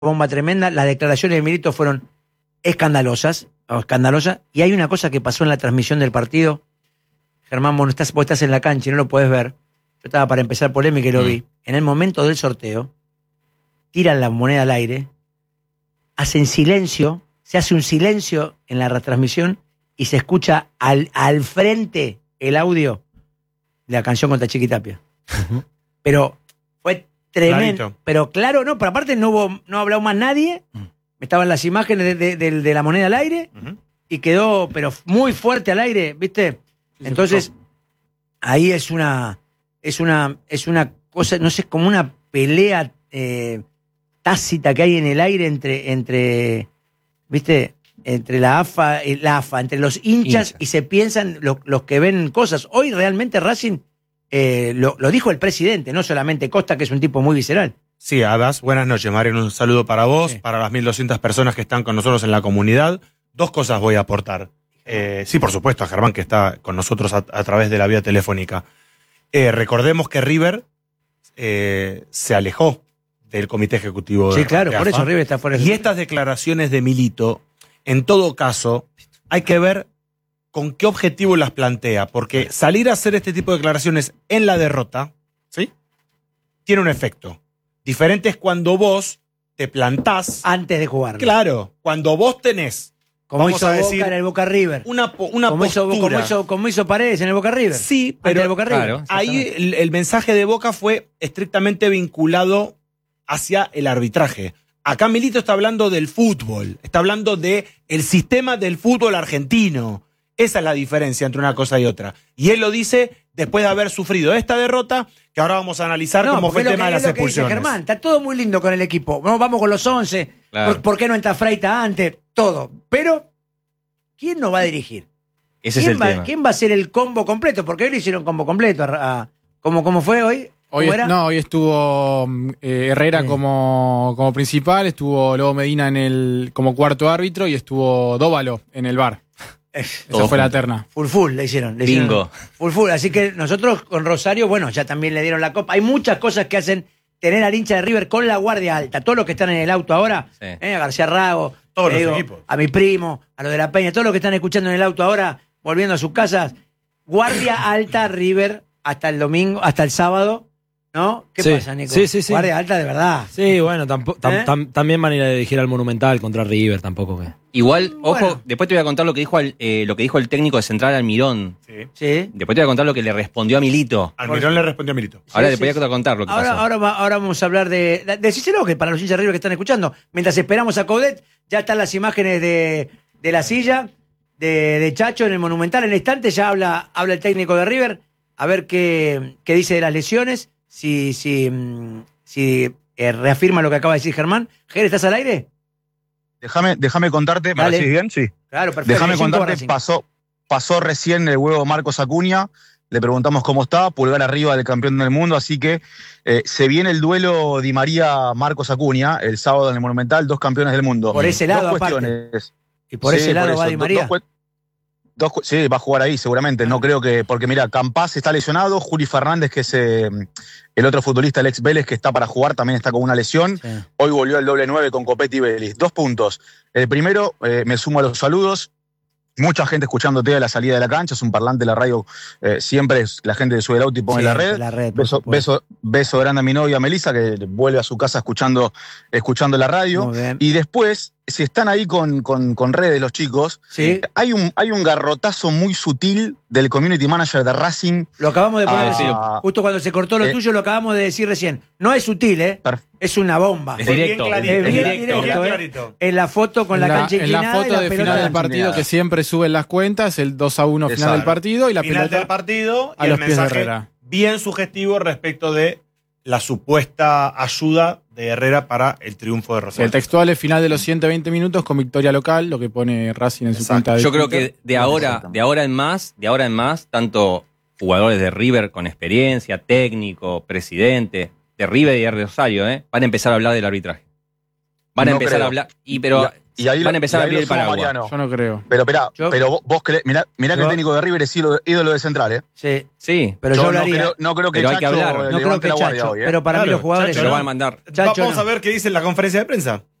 bomba tremenda. Las declaraciones de Milito fueron escandalosas, y hay una cosa que pasó en la transmisión del partido. Germán, vos estás en la cancha y no lo podés ver. Yo estaba para empezar polémica y lo vi. En el momento del sorteo, tiran la moneda al aire, hacen silencio, se hace un silencio en la retransmisión y se escucha al frente el audio de la canción contra Chiquitapia. Pero fue tremendo. Clarito. Pero claro, no, pero aparte no habló más nadie. Estaban las imágenes de la moneda al aire y quedó, pero muy fuerte al aire, ¿viste? Entonces, ahí es una cosa, no sé, como una pelea tácita que hay en el aire entre ¿viste? Entre la AFA, entre los hinchas. Y se piensan los que ven cosas. Hoy realmente Racing, lo dijo el presidente, no solamente Costa, que es un tipo muy visceral. Sí, Adas, buenas noches, Mario. Un saludo para vos, para las 1.200 personas que están con nosotros en la comunidad. Dos cosas voy a aportar. Sí, por supuesto, a Germán, que está con nosotros a través de la vía telefónica. Recordemos que River se alejó del comité ejecutivo de claro, AFA, por eso River está fuera. Y estas declaraciones de Milito, en todo caso, hay que ver con qué objetivo las plantea, porque salir a hacer este tipo de declaraciones en la derrota, ¿sí?, tiene un efecto. Diferente es cuando vos te plantás antes de jugar. Claro, cuando vos tenés, como hizo Boca en el Boca River. Una postura. Como hizo Paredes en el Boca River. Sí, pero Boca River. Claro, ahí el mensaje de Boca fue estrictamente vinculado hacia el arbitraje. Acá Milito está hablando del fútbol, está hablando del sistema del fútbol argentino. Esa es la diferencia entre una cosa y otra. Y él lo dice después de haber sufrido esta derrota, que ahora vamos a analizar cómo fue el tema de las expulsiones. Germán, está todo muy lindo con el equipo. Vamos con los 11. Claro. ¿Por qué no entra Freita antes? Todo. Pero, ¿quién nos va a dirigir? Ese es el tema. ¿Quién va a ser el combo completo? Porque hoy le hicieron combo completo. ¿Cómo fue hoy? Hoy estuvo Herrera como principal, estuvo Lobo Medina como cuarto árbitro y estuvo Dóvalo en el VAR. Esa fue la terna. Full le hicieron. Bingo. Full. Así que nosotros con Rosario, bueno, ya también le dieron la copa. Hay muchas cosas que hacen tener al hincha de River con la guardia alta. Todos los que están en el auto ahora, a García Rago, todos los equipos, a mi primo, a los de la Peña, todos los que están escuchando en el auto ahora, volviendo a sus casas, guardia alta River hasta el domingo, hasta el sábado. ¿No? ¿Qué pasa, Nico? Sí. Guardia alta de verdad. Sí, bueno, también van a ir a dirigir al Monumental contra River, tampoco que. Igual, ojo, después te voy a contar lo que dijo el técnico de Central, Almirón. Sí. Después te voy a contar lo que le respondió a Milito. Almirón le respondió a Milito. Ahora después voy a contar lo que pasó. Ahora vamos a hablar de Cicero, que para los hinchas de River que están escuchando, mientras esperamos a Coudet, ya están las imágenes de la silla de Chacho en el Monumental. En el instante ya habla el técnico de River, a ver qué dice de las lesiones. Si reafirma lo que acaba de decir Germán. Ger, ¿estás al aire? Déjame contarte, ¿me decís bien? Sí. Claro, perfecto. Déjame contarte, pasó recién el huevo Marcos Acuña, le preguntamos cómo está, pulgar arriba del campeón del mundo, así que se viene el duelo Di María-Marcos Acuña, el sábado en el Monumental, 2 campeones del mundo. Por ese lado, aparte. Y por ese lado va Di María. Sí, va a jugar ahí seguramente, no creo que, porque mira, Campás está lesionado, Juli Fernández, que es el otro futbolista, el ex Vélez, que está para jugar, también está con una lesión. Sí. Hoy volvió el doble 9 con Copetti y Vélez. 2 puntos. El primero, me sumo a los saludos. Mucha gente escuchándote a la salida de la cancha, es un parlante de la radio, siempre es la gente que sube el auto y pone la red. Beso grande a mi novia Melissa, que vuelve a su casa escuchando la radio. Y después, si están ahí con redes los chicos, ¿sí? hay un garrotazo muy sutil del community manager de Racing. Lo acabamos de poner justo cuando se cortó lo tuyo, lo acabamos de decir recién. No es sutil, es una bomba. Es directo. Es directo. En la foto con la cancha inclinada. En la foto de final del partido que siempre suben las cuentas, el 2-1 final del partido y la final pelota del partido a y los el pies de mensaje Herrera. Bien sugestivo respecto de la supuesta ayuda de Herrera para el triunfo de Rosario. El textual es final de los 120 minutos con victoria local, lo que pone Racing en su cuenta de Yo creo que de ahora en más, tanto jugadores de River con experiencia, técnico, presidente, de River y de Rosario, van a empezar a hablar del arbitraje. Van a No empezar creo. a hablar. Y ahí van a empezar a abrir lo el sumo, paraguas. Mariano. Yo no creo. Pero esperá, Yo- vos creés, mirá que Yo- el técnico de River es ídolo de Central, ¿eh? Sí, Sí, pero yo hablaría. no creo que Pero hay que Chacho hablar. No creo levante que la guardia Chacho, hoy, ¿eh? pero para mí Claro, los jugadores. se lo van a mandar. Chacho Vamos no. a ver qué dice en la conferencia de prensa.